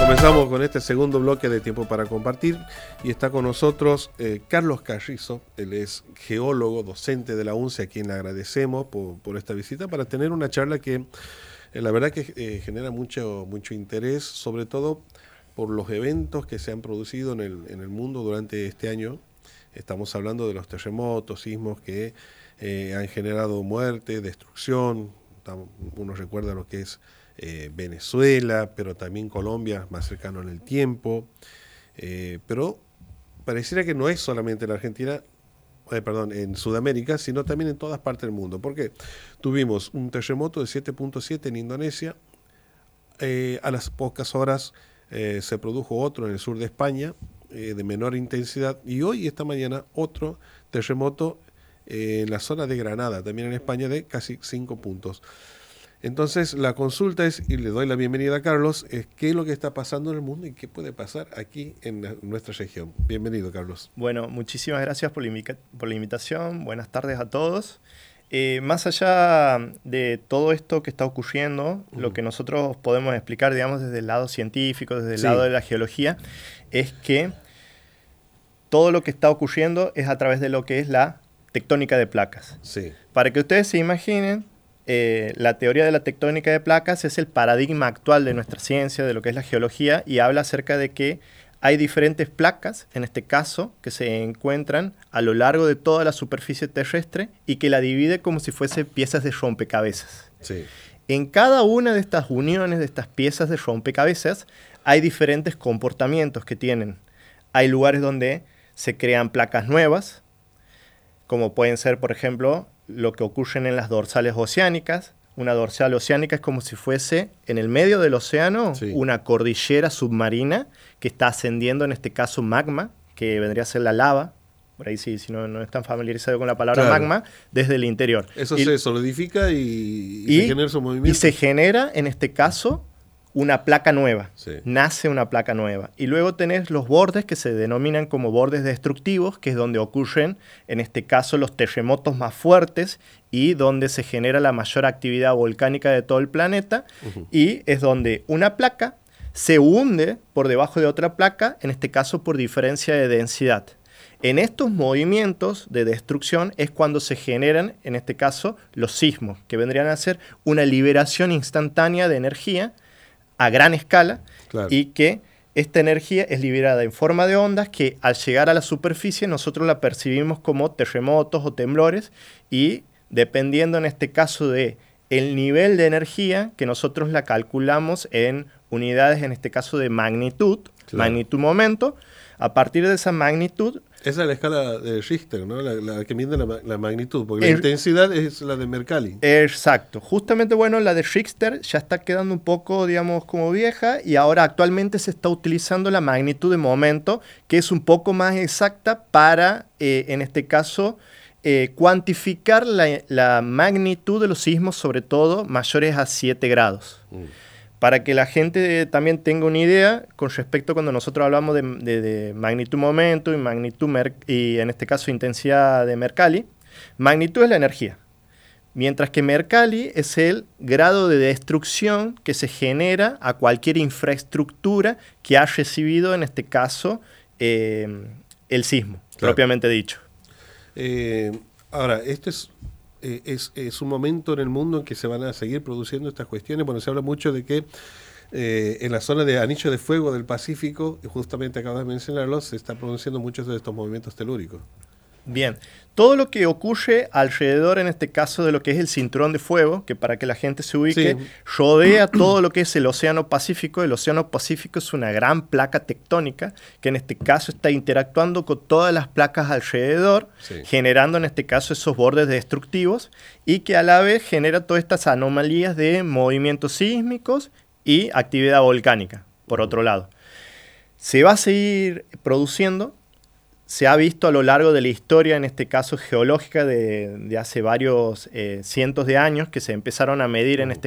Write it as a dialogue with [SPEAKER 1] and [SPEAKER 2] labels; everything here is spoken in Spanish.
[SPEAKER 1] Comenzamos con este segundo bloque de Tiempo para Compartir y está con nosotros Carlos Carrizo. Él es geólogo, docente de la UNCE, a quien le agradecemos por esta visita para tener una charla que la verdad que genera mucho interés, sobre todo por los eventos que se han producido en el mundo durante este año. Estamos hablando de los terremotos, sismos que han generado muerte, destrucción. Uno recuerda lo que es Venezuela, pero también Colombia, más cercano en el tiempo. Pero pareciera que no es solamente en Argentina, en Sudamérica, sino también en todas partes del mundo. Porque tuvimos un terremoto de 7.7 en Indonesia. A las pocas horas se produjo otro en el sur de España, de menor intensidad. Y hoy, esta mañana, otro terremoto en la zona de Granada, también en España, de casi 5 puntos. Entonces, la consulta es, y le doy la bienvenida a Carlos, es qué es lo que está pasando en el mundo y qué puede pasar aquí en nuestra región. Bienvenido, Carlos.
[SPEAKER 2] Bueno, muchísimas gracias por la invitación. Buenas tardes a todos. Más allá de todo esto que está ocurriendo, lo que nosotros podemos explicar, digamos, desde el lado científico, desde el lado de la geología, es que todo lo que está ocurriendo es a través de lo que es la tectónica de placas.
[SPEAKER 1] Sí.
[SPEAKER 2] Para que ustedes se imaginen, la teoría de la tectónica de placas es el paradigma actual de nuestra ciencia, de lo que es la geología, y habla acerca de que hay diferentes placas, en este caso, que se encuentran a lo largo de toda la superficie terrestre y que la divide como si fuesen piezas de rompecabezas.
[SPEAKER 1] Sí.
[SPEAKER 2] En cada una de estas uniones, de estas piezas de rompecabezas, hay diferentes comportamientos que tienen. Hay lugares donde se crean placas nuevas, como pueden ser, por ejemplo, lo que ocurre en las dorsales oceánicas. Una dorsal oceánica es como si fuese en el medio del océano una cordillera submarina que está ascendiendo, en este caso magma, que vendría a ser la lava, por ahí si no están familiarizados con la palabra magma, desde el interior.
[SPEAKER 1] Eso se solidifica y se genera su movimiento.
[SPEAKER 2] Y se genera, en este caso, una placa nueva, nace una placa nueva. Y luego tenés los bordes que se denominan como bordes destructivos, que es donde ocurren, en este caso, los terremotos más fuertes y donde se genera la mayor actividad volcánica de todo el planeta. Y es donde una placa se hunde por debajo de otra placa, en este caso por diferencia de densidad. En estos movimientos de destrucción es cuando se generan, en este caso, los sismos, que vendrían a ser una liberación instantánea de energía a gran escala, y que esta energía es liberada en forma de ondas que al llegar a la superficie nosotros la percibimos como terremotos o temblores, y dependiendo en este caso de el nivel de energía que nosotros la calculamos en unidades, en este caso de magnitud, magnitud-momento, a partir de esa magnitud.
[SPEAKER 1] Esa es la escala de Richter, ¿no? La que mide la magnitud, porque la intensidad es la de Mercalli.
[SPEAKER 2] Exacto. Justamente, bueno, la de Richter ya está quedando un poco, digamos, como vieja, y ahora actualmente se está utilizando la magnitud de momento, que es un poco más exacta para, en este caso, cuantificar la magnitud de los sismos, sobre todo mayores a 7 grados. Para que la gente también tenga una idea con respecto cuando nosotros hablamos de magnitud momento y magnitud y en este caso intensidad de Mercalli. Magnitud es la energía, mientras que Mercalli es el grado de destrucción que se genera a cualquier infraestructura que ha recibido, en este caso, el sismo, propiamente dicho.
[SPEAKER 1] Ahora, esto es un momento en el mundo en que se van a seguir produciendo estas cuestiones. Bueno, se habla mucho de que en la zona de Anillo de Fuego del Pacífico, justamente acabas de mencionarlo, se están produciendo muchos de estos movimientos telúricos.
[SPEAKER 2] Bien, todo lo que ocurre alrededor, en este caso, de lo que es el cinturón de fuego, que para que la gente se ubique, rodea todo lo que es el Océano Pacífico. El Océano Pacífico es una gran placa tectónica que en este caso está interactuando con todas las placas alrededor, generando en este caso esos bordes destructivos, y que a la vez genera todas estas anomalías de movimientos sísmicos y actividad volcánica, por otro lado. Se va a seguir produciendo. Se ha visto a lo largo de la historia, en este caso geológica, de hace varios cientos de años, que se empezaron a medir en este